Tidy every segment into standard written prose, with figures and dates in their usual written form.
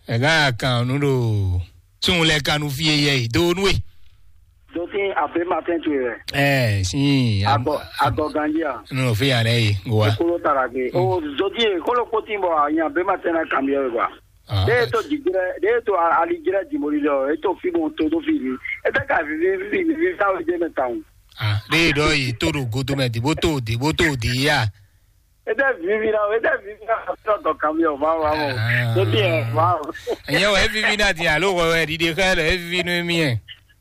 Ega kan nudo. Tun le kanu fi ye do nwe. Do tin abe matin tu si. Ago ganjia. No fi ya nei goa. Ko tarage. O zodi ko lo potimbo anya be matin na cambio kwa. De to aligire di morilo e to fi mo to do fi. E ta ka vi sa o je metan. De do yi to ro go to me di boto di ya. Eda vivira to cambio vamos. Do bien, wow. Anya o vivi na ti alo wo di de ka le vivi no mi e.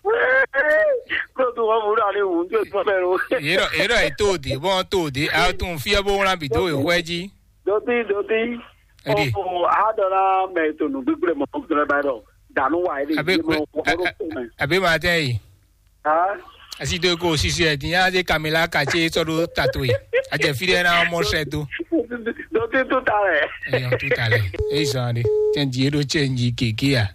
Ko to wa mura le un to pero. Ero e to di bon to di a tun fi abo ran bi do e weji. Do ti. O adora me to no gbigre mo to ba do. Danu wa ile mo ko ro. Abe ma te yi. Asi do ko sisi e din a de Camila ka che so do tatui. A je fi de na mo se do. Do ti tu tale. Tu tale. E so ni. Change do change kiki ya.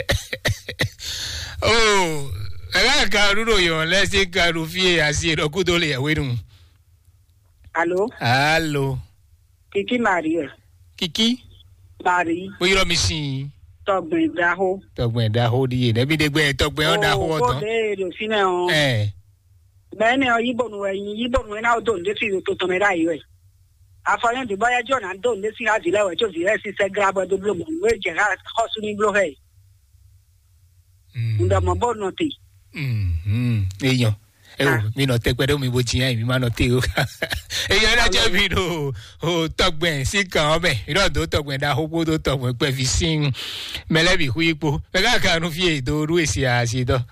Oh, ela ka rudo yo le se ka ru fi asi ro ku do le we dun. Allo. Kiki Maria. Kiki Marie. Bo yiro mi sin. Togben daho di ne bi de gbe togben o daho o tan. O de lo sine o. Bene o yibo nu na o do le fi to me rai we. Afayan di boya John and do le si ati lewe cho si se grab do blomo we je ha hosu ni blo he. Nda mo bono ti. Eyan. Mi no te pedo mi bo jiyan mi ma no te o. Eyan na je bi do o togben si kan be. Iro do togben da hopo do togben pe fi sin melebi hu ipo. Pe ka nu fi do ru esi a si do.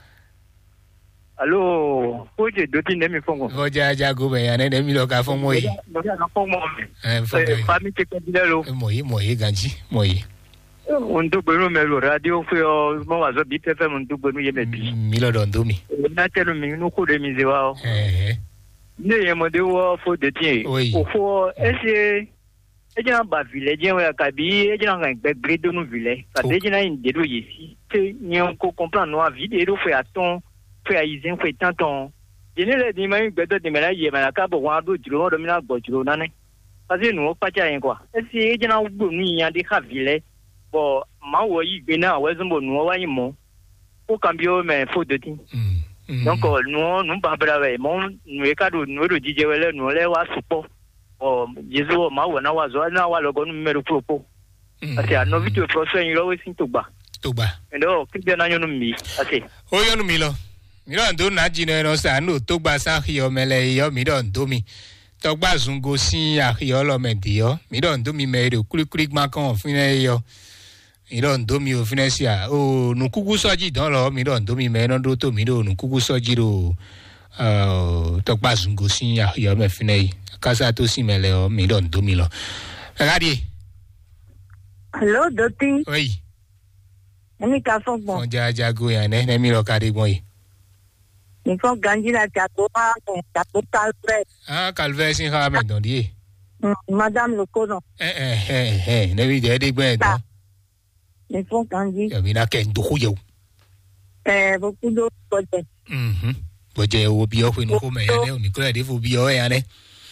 Allo, oje do tin mi fongo. Oja go be ya ne mi lo ka fon mo yi. Mo ya ka fon mo. Fami te ko dilelo. Mo yi ganji, mo yi. On do gbenu me lo radio fe o mo wa zo bi pepe mo do gbenu ye me bi. Mi lo don do mi. Na telu mi no ko de mi ze wa o. Ne ye mo de wo fo de tin. O fo ese ejina ba village je wa ka bi ejina kan gbe gredo no village. Ka de ejina in de do ye si. Te ni on ko comprendre no vie do fe aton fe a izin fe tanton. Je ne le di ma gbe de me la ye ma la ka bo wa do juro do mi na gbo juro na ne. Ka se no pa cha yin kwa. Ese ejina gbo ni yan de ka village. Bon, ma wo yi gbe na we zumbo nu wa yin mo. Ko cambio me fo de tin. Donc nous ba bra we mo nu e ka do nu do jije we le nu le wa supo. O Jesu ma wo na wa zo na wa logo nu meru propo. Ati a no video process yin lo we sin to gba. Endo ki de na yonu mi. Ati. O yonu mi lo. Mi lo ndo na jine no sa no to gba sa yo mele yo mi do ndo mi. To gba zungo sin a yo lo me di yo. Mi do ndo mi me do kuri gba kan fun yo. Mi do ndo mi o finesia. O nu kuku soji don lo mi do ndo mi me no do to mi do nu kuku soji ro to gba zungo sin a yo me finei. Kasa to si mele o mi do ndo mi lo. Radi. Hello, Doti. Oui. Emi ka fon bon. On ja go ya ne mi lo ka de bon yi. Ni fon ganji la jago ha jago Calvet. Calvet sin ha me don di. Madame Lokono. Ne bi de gbe don. Ni fon ganji. Ya mi na ke ndo ko yo. Beaucoup d'autres projets. Projet o bi o fe no ko me ya ne o ni ko de fo bi o ya ne.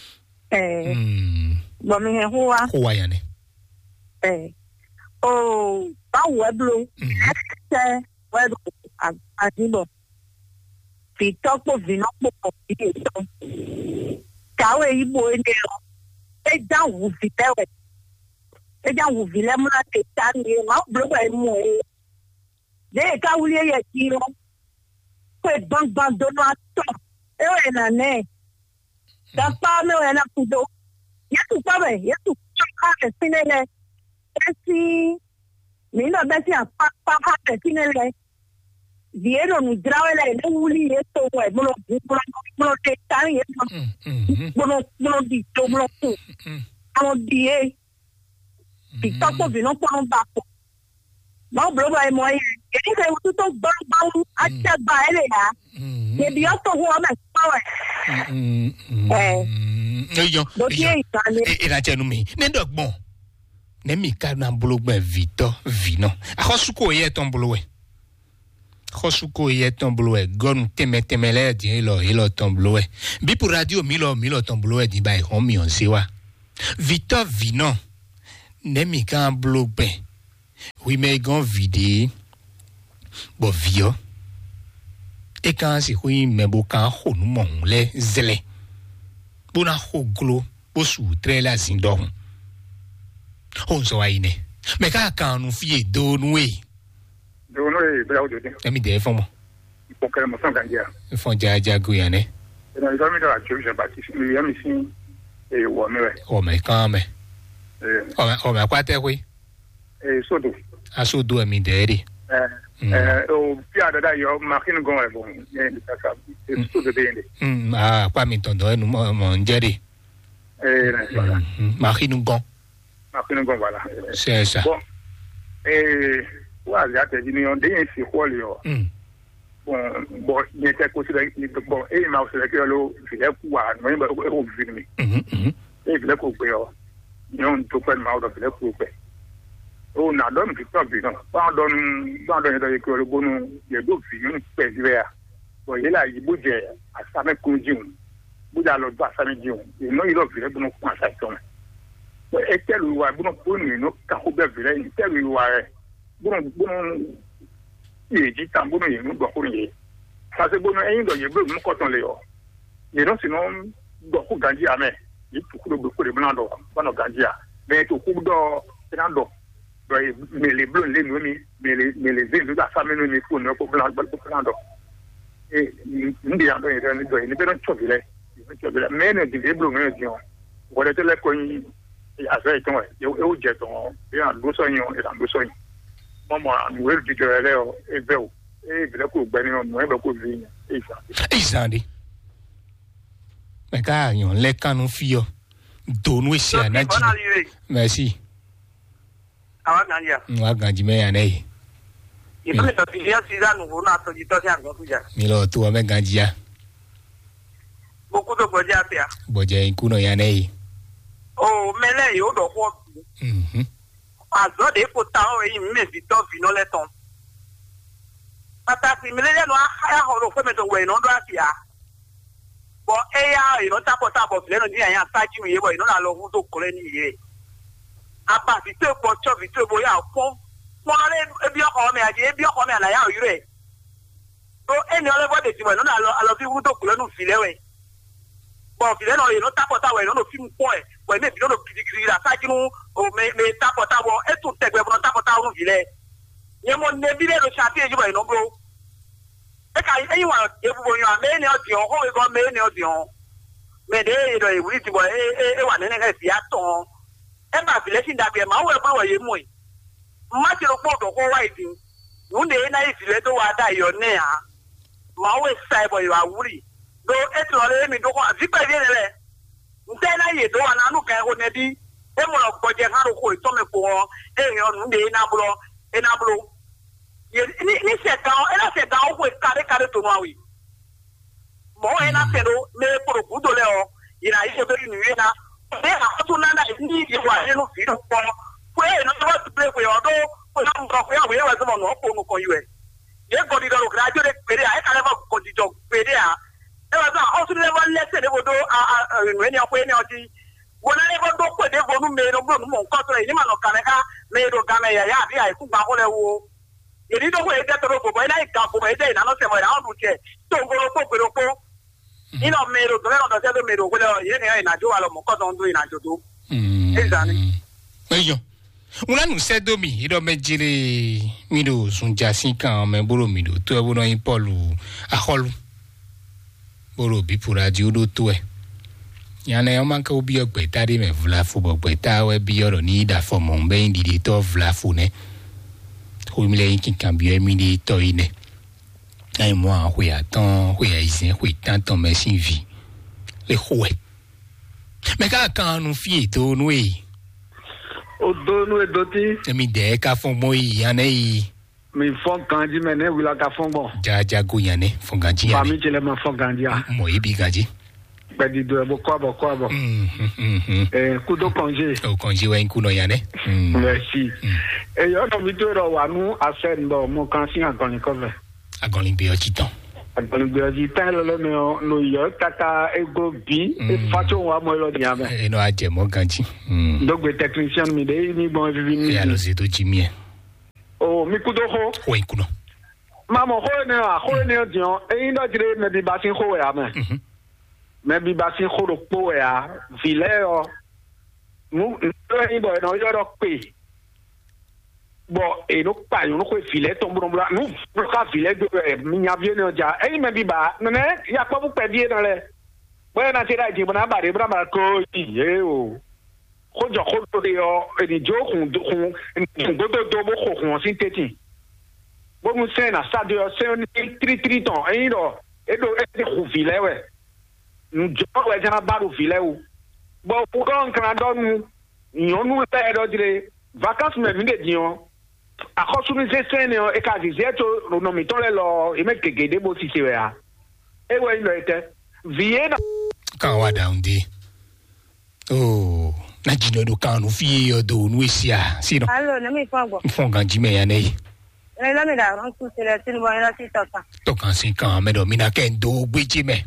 Bo mi he ho wa ya ne. Oh, ba weblo. Weblo adibo. Fi topo vino po bi to. Kawe ibo ene o. E ja wu fi tewe. E ja wu vi le mu na te tani ma blo ba mu e. De ka wuli ye ti o. Pe bang do no ato. E o na ne. Da pa me o na kudo. Yetu pa be, yetu ka ke sinele. Esi mi no be si pa ha ke sinele. Viero nu drawele ne wuli eto we mo te tani mo di to mo ku. Àwọn die. Tiktok bi no pa on ba ko. Ma blo ba mo ye. Eni ke tu to ba acha ba ele ya. Ye bi o to ho ma pa we. Yo. E la chenu mi. Ne dogbon. Ne mi ka na blogbe Victor Vino. Akhosuko ye ton blogwe. Khosuko ye ton blogwe. Gon temele di ilo ton blogwe. Bi pour radio milo ton blogwe di ba ho mi on sewa. Victor Vino. Ne mi ka blogbe. Oui. oui mais grand vidé bon vieux et quand c'est oui mais bon quand on mon les zélé bon na hoglo bon sous très la zindon on so aine mais quand nous fier donoué bla de ami de fond pour que me sens gandia fond jaja guyane et dans les amis de la church je baptiste lui ami ici et ouais mais oh mais quand même oh mais quoi t'es oui et sodo asodo ami de o pia da yo marqué nous gon bon ça ça c'est tout de bien ah pas mi tondo nous mon jeri voilà marqué nous gon voilà c'est ça bon et ouais il y a des millions d'inscrits quoi là bon il était considéré bon et il m'a aussi que le filet quoi mais au film et filet quoi non tout pas mal de filet quoi on a donné victoire non pardon dans que le bon il do film perdre bon il a il budget à ça même condition budget le doit ça me dit et non il a filet bon transaction et tel ou bon pour nous quand on veut filet tel ou bon il dit tant bon il nous doit courir ça c'est bon et il doit y avoir nous quand on les et non sinon beaucoup gagner à mais il faut que beaucoup de blanc d'or pas nos gagner mais tout coup d'or c'est dans d'or mais les bleus les nomis mais les îles de la famille nous faut nous pour blanc d'or et nous disons il peut pas choisir mais les bleus nous disons voilà c'est là qu'on et avec toi et au jet on et en doucement maman nous le dit et ben et bien que ben nous ben que vie et ça dit mais quand on les canons fio donner ça na merci awa gandia wa ganji me anei il faut que tu viens si ça nous on a tout dit ça encore tout ça milo tu ame ganjia beaucoup de bodia pia bodia inkuno yanei oh mele yo do ko azo de ko ta o yi me bi to vi no le ton pata si mele no a ho ro fe me to we no do afia bo e ya no ta po le no di yan ta ji mi ye bo no la lo hu to kore ni ye apa bi to po cho bi to bo ya po mo le e bi o me aje e bi o me ala ya o yure to eni ole bo de ti mo no la lo fi hu to kore nu fi le we bo fi le no ye no ta po we no fi mu po e we me bi no kiri la sa ji nu o me ta po wo e tu te gbe bo ta po nu fi le ye mo ne bi le lo cha ti e ji bo no bro e ka e wa e bu bo yan me ni o di on ho e go me ni o di on me de do e wi ti bo e wa ne ne si aton e ba bi le sin da bi e ma wo e ba wo ye mu e ma ti ro po do ko wa idi nu de na isi le to wa da yo ne ha ma wo sai bo yo awuri do e ti lo le mi do ko afi pe de le nte na ye do wa na nu kan ho ne bi e mo lo ko je ha ro ko to me ko e yo nu de na bulo ni se ta e na se ta o ko kare to no awi mo e na se do me pro ku do le o ina ise be ni we na e ha to na na ni ye wa e no fi do ko ko e no wa play ko yo do ko na mo ko ya we wa so mo no ko no ko yue ye go di do graduate de pere a e ka le ba ko di jo pere a e wa so o su le wa le se de do we ni ko ni o ti wona le go do ko de go nu me no go nu mo ko to e ni ma no ka me do ga me ya bi ai ku ba ko le wo yeri do ko e de to go bo ina ka ko e de na no se mo ra o che to go ro ko pero ko ina me do do no se do me do ko le ye ni ai na jo wa lo mo ko to ndo ina jo do ezani eyo una nu se do mi iro mejire mi do sun jasin kan me boro mi do to e bo no yin polu aholu boro bi pura di odo to e yana yo man ka obi ogbe tari me vla fu ogbe ta we bi oro ni da fo mo be ndi di to vla fu ne ho mi le yin kan bi e mi di to ine ai mo a hu ya ton hu ya izin hu tan ton me sin vi le ho e me ka kan nu fi to nu e o do nu e do ti mi de ka fon mo yi yana yi mi fon kanji me ne wila ka fon bon ja go yane fon ganji yane mi chele ma fon ganji a mo yi bi ganji pedi do e bo ko bo ku do congé o congé wa nku no yane merci e yo no mi do ro wa nu asen do mo kan sin agon ko ve agon bi o titan agon bi o titan lo me no yo tata ego bi e facho wa mo lo di ame e no aje mo ganji do gbe technician mi de ni bon vivi ni ya lo se to jimi o mi kudo ho o ikuno mama ho ne dion e ndo dire me bi basin ho ya me me bi basin ho ro po ya vile o mu ni bo no yo ro pe bo e no pa yo no ko vile to mo bla nu ka vile do mi nya bi ne ja e me bi ba ne ya pa bu pe bi na le bo na ti ra ji bo na ba re bra ma ko ye o ko jo ko do yo e di jo kun go do bo ko kun sin teti bo mu se na sa de yo se ni tri ton e do e ko vile we nu jo we ja na ba do vile o bo ko don kan do nu yon nu te do dire vacances me mi de dion akosu ni se ne e ka di zeto no mi tole lo e me kegede bo si se we a e we lo ete viena kan wa down di oh na jino do kan fi yo do nu sia si no allo na mi fo fon kan ji me ya nei e la me da ron ku se le tin bo ina si to kan si kan me do mi na ken do gbe ji me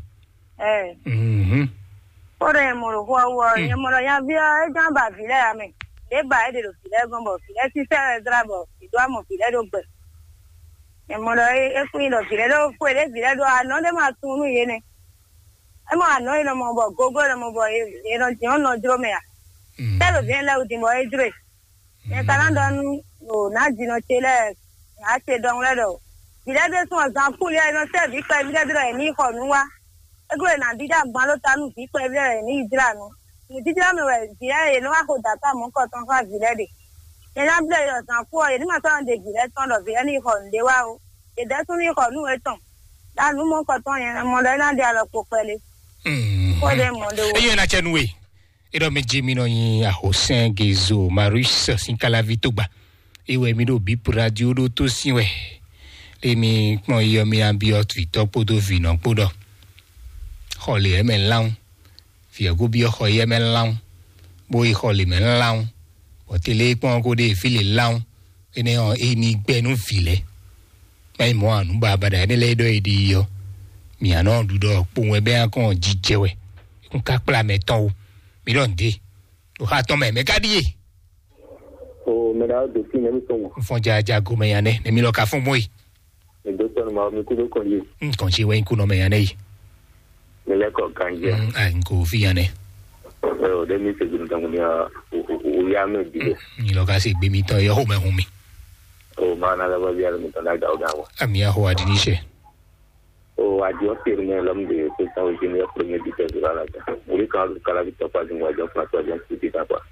ore mo ro wa ye mo ro ya via e jan ba vile ya me le ba e de lo vile gon bo vile si se drabo do amo vile do gbe ye mo ro e ku lo vile do fu le vile do ano de ma tunu ye ne e mo ano ino mo bo gogo le mo bo e no ti ono dro me ya te lo bien la ultimo e dre e kana don no na jino chele na che don le do vile de so za fu le no se bi pa vile dre ni ko nu wa egwe na dida gban lo tanu bi pe bere ni idra nu ni dida me we dire e no wa ko data mo ko ton fa vile de e na ble yo san fu o e ni ma tan de vile ton do vile ni ko nde wa o e de tun ni ko nu e ton da nu mo ko ton yen mo le na de alo ko pele ko de mo de wo e na chenu we e do me jimi no yin a Hosen Gezo Marius sin kala vitogba e we mi do bi radio do to sin we le mi pon yo mi ambiot vitopo do vino podo Holly men lang fi go bi ho ye men lang boy Holly men lang o tele pon ko de file lang ene o eni gbenu file mai mo anu baba da ne le do edi yo mi ana du do po we be an kon jijewe kun ka pla meton o mi don de o ha ton me ka die o me da do ti ne mi ton fon ja go me yane ne mi lo ka fon moi e do ton ma mi ku do kon ye kon si we ku no me yane le ko kanje ko fiane o de mi se dun tangu ni o ya me bi ni lo ka se gbe mi tan yo ho me hun mi o ma na la ba ya mi tan da da wa ami ya ho adini se o ajo per ne lam de se ta o ni ya premier di te dura la o ri ka la vi to pa din wa jo pa to ja ti ta pa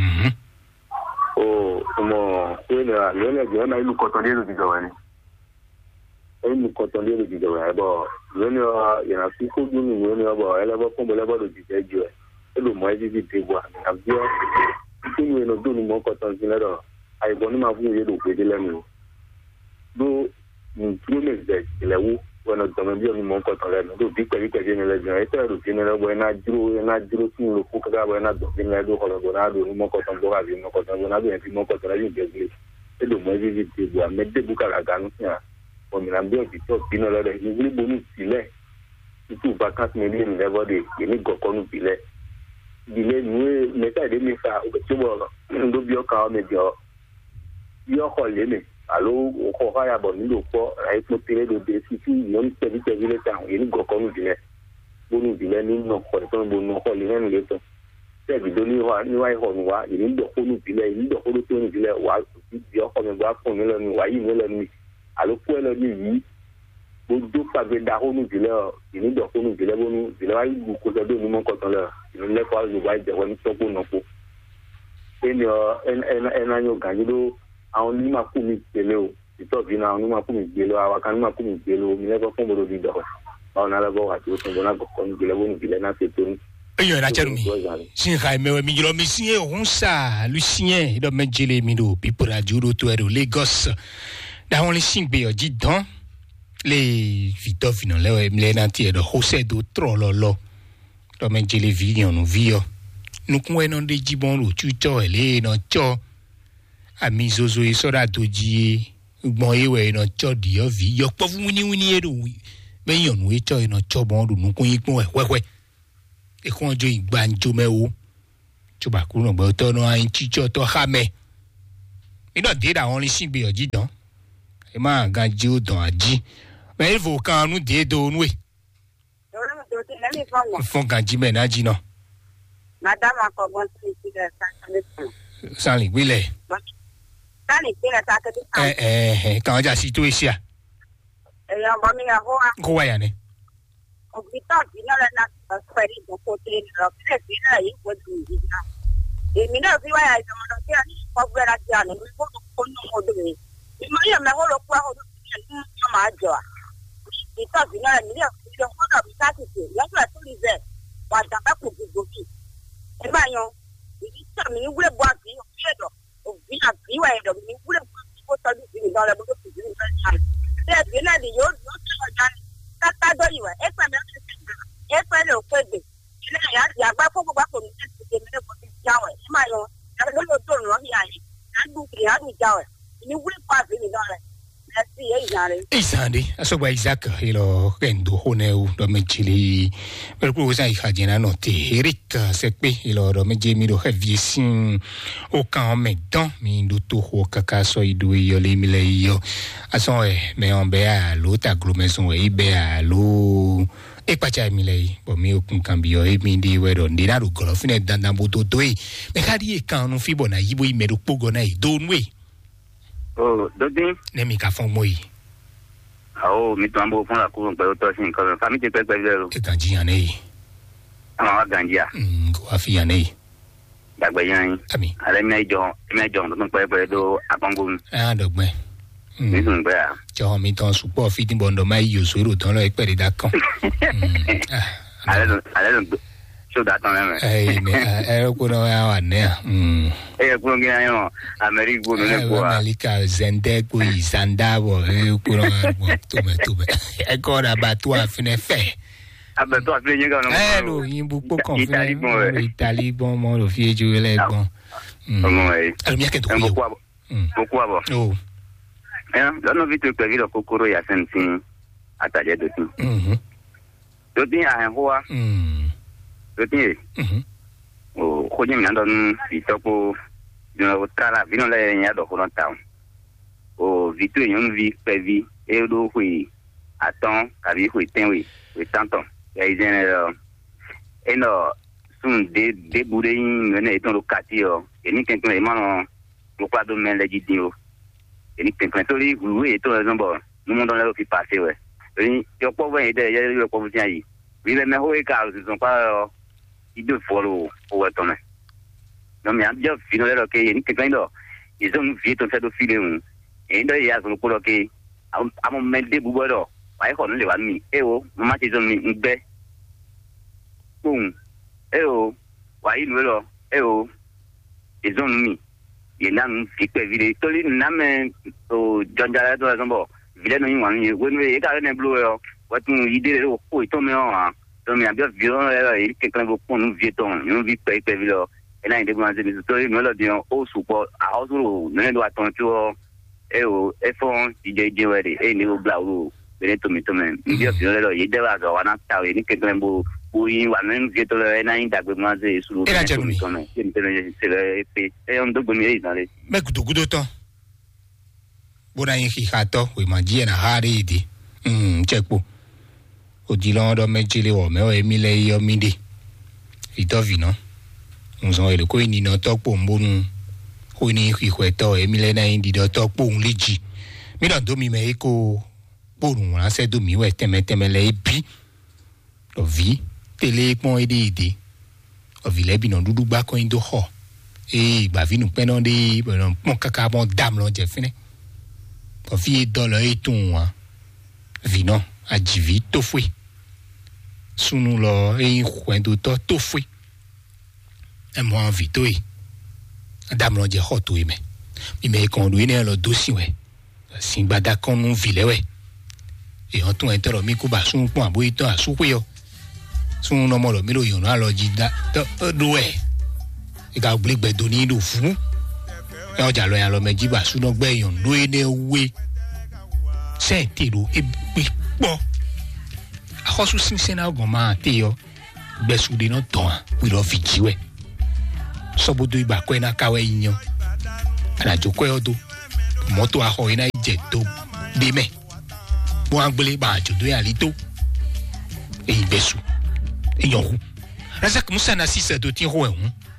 o mo na le jo na ilu ko to le di jo ni en ko to le di jo wa bo lónìí ìrìn àti kójú ní lónìí ọbọ ẹlẹbọ fúnbọ lẹbọdọ jíjẹ jù ẹ ló mọ ẹbí bíi tèbú àbí ọ nínú ẹnu tó ní mọ kọtàn sí lẹdọ àìbọn ní máa fún ìyẹn ló péde lẹnu ló ní kílómítà ìlẹwú wọn ọdọmọ bí ọmọ kọtàn lẹnu ló bí pẹ̀lú ní lẹjọ ẹ tẹrù sí ní lẹbọ ẹná dúró sí ìlú fún kẹkẹ àbọ ẹná dọ̀bí ní ẹdún ọlọbọ náà ló ní mọ kọtàn bọ àbí mọ kọtàn bọ náà ló yẹn fi mọ kọtàn lẹyìn ìjẹgbẹ ló mọ ẹbí bíi tèbú àmẹdẹbù kàlàgánú sí à òmìnira bí ọ̀bí tó bínú lọ́dọ̀ ìgbìlì bonú ìpìlẹ̀ títí vacances mi ní ìlẹ́bọ̀dẹ̀ èmi gọ̀kọ́nù ìpìlẹ̀ ìdílé ìwé mẹ́tàdé mi fa òkètúbọ̀ lóbi ọkà ọmọdé ọ bí ọkọ̀ lémi àló ọkọ̀ fáyàbọ̀ nílò pọ̀ àìpọ̀ tẹ́lẹ̀ lóde títí ìyọ́n tẹ̀lé lẹ́tà èmi gọ̀kọ́nù ìpìlẹ̀ bonú ìpìlẹ̀ nínú ọkọ̀ ìtọ́nù bonú ọkọ̀ lé mẹ́rin lẹ́tọ̀ tẹ̀gbìdó níwá ìhọ̀nù wa èmi dọ̀kọ́nù ìpìlẹ̀ wà bí ọkọ̀ mi bá fún mi lọ́nu wà yìí mi lọ́nu àlòkù ẹ lọ ní yìí gbogbo pàgbé da hónú ìbílẹ̀ ìnídọ̀ hónú ìbílẹ̀ bónú ìbílẹ̀ wáyé gbù kó sọdọ̀ ní mọ́kàntán lọ ìrìnlẹ́kọ̀ọ́ àlùbá ìjẹ̀wọ́ ní sọ́kù nàkó ẹni ẹnà yóò gàdí ló àwọn onímọ̀kù mi gbélé o ìtọ́jú náà àwọn onímọ̀kù mi gbélé o àwọn kan onímọ̀kù mi gbélé o mílẹ́kọ̀ fún bọ́dọ̀ dídọ̀ báwọn náà lọ́bọ̀ wà tí ó tún bọ́ náà gọ̀kọ́ ní ìbílẹ̀ bónú ìbílẹ̀ náà ṣe tó ní. eyo na cheru mi sin ha mewe mi jilo mi sin ohun sa lucien do mejele mi do pipora juro to ero Lagos da won le sin gbe oji dan le vito fino le mle na ti do Jose do trololo do mejele video no vio nukun eno de jibon ro chucho ele no cho ami zozo isora doji gbon ewe no cho di o vi yo po fun wini ero be yon we cho eno cho bon ru nukun ipon wewe ekun ojo igbanjo mewo chuba kuro gbe to no ayin chicho to ha me mi do de da won le sin gbe oji dan e ma ganji o don aji me vo kan nu de do nu e fon ganji me na ji no madame akogbon ti de sanli wile sanli pe ta ke ti kan ja si to isia ya ba mi ho ko wa ya ne o bi ta bi na na peri do ko te ro ke bi na yi ko du ji na e mi na bi wa ya mo do ti ani ko gbera ti ani mi ko ko no mo do mi mo ya me ho lo ku ho do ti ni ma jo a bi ta bi na mi ya ko do bi ta ti se ya so tu li ze wa da ba ko bi go bi e ba yan bi ta mi wure bo abi o fi do o bi na bi wa do mi wure ko ta du ni da le bo ti ni ta ni bi na di yo no ta ga ni ta do yi wa e pa me e pa le o pe de ile ya gba fo gba ko mi ti me ko ti jawe e ma yo ya lo do ro ya yi na du ki ya du jawe ni wure pa bi ni do re merci e jare Isandi asogba Isaac ilo kendo honeu do mechili per cui sai hajina no te Eric sepe ilo do mejemi do hevisin o kan medan mi do to ho kaka so idu yo le mi le yo aso me on be a lo ta agglomeration e be a lo e pacha mi le bo mi okun kan bi yo e mi di we do ndi na do golo fine dandan bo to to e me kadi e kan no fi bo na yibo i me do pogo na e do nwe Oh, Dodi. Nemi ka fon moi. Oh, mi tambo fon la ko pe o to sin ko fa mi te pe lo. E ganji yan e. Ah, ganji ya. Ko afi yan e. Dagbe yan. Ami. Ale mi jo do pe do apango. Ah, dogbe. Mi sun pe a. Jo mi ton support fi tin bondo mai yo so ro ton lo e pe de da kan. Ale so da tan me. Eh ko no ya wa ne. Ko ngi ayo America ko ne ko. America zende ko izanda bo ko no to me. E ko da ba to afine fe. Abe to afine yin ga no. Lo yin bu po kon fe. Italy bon mo lo fi ju le gon. Alors mi a ke to yo. Beaucoup abo. Oh. Là no vite pe vilo kokoro ya sentin ataje do tin. Do tin a hen hoa. Doti o khoje mi ando fitoko no kala vino le nya do ko town o vitu yon vi pevi e do hui aton kabi hui tenwi we tanton ya izene eno sun de bude ngene eton lo katio eni kenken e mano lo kwado men le jidio eni kenken to li we eton zombo no mundo le fi passer we eni yo po ven ide yo po tian yi vi le me ho e ka so pa il doit follow au retourner. Non mais bien fino le que ni que quand ils ont vu tout ça de filer et il y a son coloqué à mon mel de bubodo vai con le van mi e o ma ci sono mi be boom e o vai nulo e o ils ont mi il n'a fi pe vide to li na me o jonjara to sombo vile no yin wan ni we no e ka ne blue yo what you ide o ko to me o donc il y a bien violent il quelqu'un va prendre un vieux temps un vieux pays là et là il demande des histoires mais là disons au support à autre ne doit attendre et au fond DJ ouais et niveau blau ben to me il bien violent il doit avoir un temps il quelqu'un va oui on même vieux temps là il da demande sur et la Germany c'est le et on doit bonner dans les mais good temps bona yin ki hato we ma ji na hari di checkpo odilon do mejile o me o emile yo minde itovino nzo ele ko ni no topo mbonu ko ni hweto emile na indi do topo nliji mi do do mi me ko porun la se do mi we teme le bi do vi tele pon ede o vile bi no dudu gba ko indo ho gba vinu pe no de pon kaka bon dam lo je fine o fi do lo etun wa vino ajivi to fwe sunu lo e kwendo to fwe e mo invito e adam lo je hoto e me kon do ine lo dosi we sin gbada kon nu vile we e on tun entero mi ku ba sun pon abo ito asupe yo sun no mo lo mi lo yon lo ji da do e ga gbegbe do ni do fun e o ja lo yan lo meji ba sun no gbe yon do ine we se ti do e po ahosu sinsena ogoma teyo gbesude no ton we lo fi jiwe sobodo iba ko na kawe yin ala joko odo moto aho ina ijeto Demain. Bon anglais ba jodo ya lito. E ibesu. E yon. Razak musa na sisa do tin ho